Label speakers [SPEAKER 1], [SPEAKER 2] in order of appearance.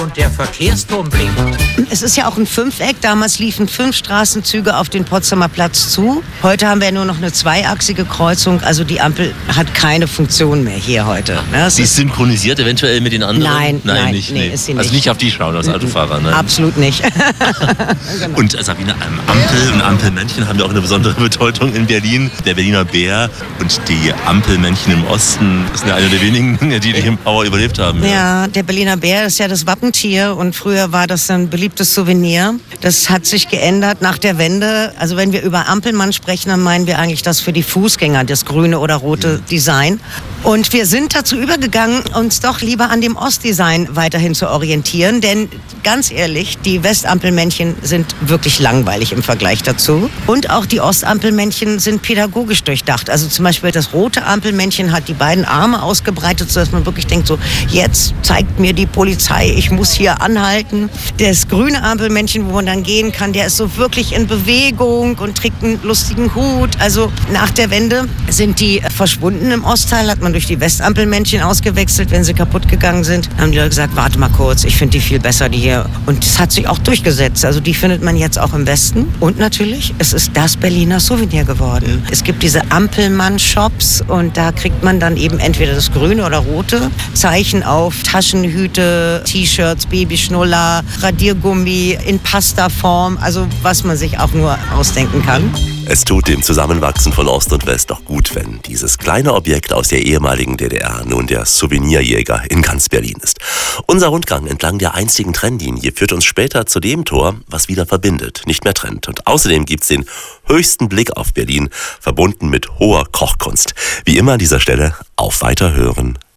[SPEAKER 1] Und der Verkehrsturm blinkt.
[SPEAKER 2] Es ist ja auch ein Fünfeck. Damals liefen 5 Straßenzüge auf den Potsdamer Platz zu. Heute haben wir nur noch eine zweiachsige Kreuzung. Also die Ampel hat keine Funktion mehr hier heute.
[SPEAKER 3] Sie ist synchronisiert eventuell mit den anderen?
[SPEAKER 2] Nein,
[SPEAKER 3] nicht.
[SPEAKER 2] Ist sie nicht.
[SPEAKER 3] Also nicht auf die schauen als Autofahrer, ne?
[SPEAKER 2] Absolut nicht.
[SPEAKER 3] Genau. Und Sabine, Ampel und Ampelmännchen haben ja auch eine besondere Bedeutung in Berlin. Der Berliner Bär und die Ampelmännchen im Osten sind ja eine der wenigen, die im Power überlebt haben.
[SPEAKER 2] Ja, der Berliner Bär ist ja das Wappentier und früher war das ein beliebtes Souvenir. Das hat sich geändert nach der Wende. Also wenn wir über Ampelmann sprechen, dann meinen wir eigentlich das für die Fußgänger, das grüne oder rote Design. Und wir sind dazu übergegangen, uns doch lieber an dem Ostdesign weiterhin zu orientieren, denn ganz ehrlich, die Westampelmännchen sind wirklich langweilig im Vergleich dazu. Und auch die Ostampelmännchen sind pädagogisch durchdacht. Also zum Beispiel das rote Ampelmännchen hat die beiden Arme ausgebreitet, sodass man wirklich denkt, so jetzt zeigt mir die Polizei, ich muss hier anhalten. Das grüne Ampelmännchen, wo man dann gehen kann, der ist so wirklich in Bewegung und trägt einen lustigen Hut. Also nach der Wende sind die verschwunden im Ostteil, hat man durch die Westampelmännchen ausgewechselt, wenn sie kaputt gegangen sind. Dann haben die Leute gesagt, warte mal kurz, ich finde die viel besser, die hier. Und das hat sich auch durchgesetzt. Also die findet man jetzt auch im Westen. Und natürlich, es ist das Berliner Souvenir geworden. Es gibt diese Ampelmann-Shops und da kriegt man dann eben entweder das grüne oder rote Zeichen auf Taschenhüte, T-Shirts, Babyschnuller, Radiergummi in Pastaform, also was man sich auch nur ausdenken kann.
[SPEAKER 4] Es tut dem Zusammenwachsen von Ost und West doch gut, wenn dieses kleine Objekt aus der ehemaligen DDR nun der Souvenirjäger in ganz Berlin ist. Unser Rundgang entlang der einstigen Trennlinie führt uns später zu dem Tor, was wieder verbindet, nicht mehr trennt. Und außerdem gibt's den höchsten Blick auf Berlin, verbunden mit hoher Kochkunst. Wie immer an dieser Stelle auf Weiterhören.